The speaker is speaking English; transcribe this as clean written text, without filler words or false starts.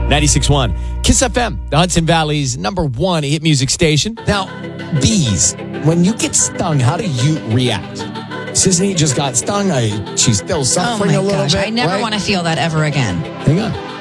96.1 Kiss FM, the Hudson Valley's number one hit music station. Now, bees, when you get stung, how do you react? Sisney just got stung. She's still suffering a little bit. I never want to feel that ever again. Hang on.